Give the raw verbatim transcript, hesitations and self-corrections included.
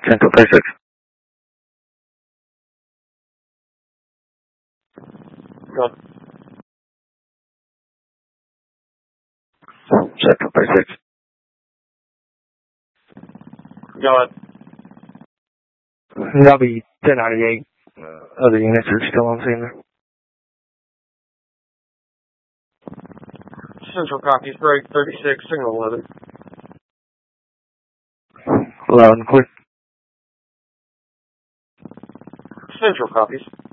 Central thirty-six. Go. Central thirty-six. Go ahead. That'll be ten ninety-eight. Uh, other units are still on scene there. Central copies, break thirty-six, signal eleven. Loud and clear. Central copies.